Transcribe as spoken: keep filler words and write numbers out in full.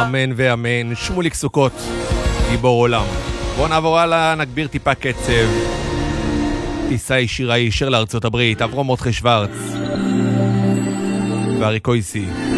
אמן ואמן. שמוליק סוכות, גיבור עולם. בואו נעבור הלאה, נגביר טיפה קצב. טיסה ישירה ישר לארצות הברית, אברום מותחי שוורץ וארי קויסי.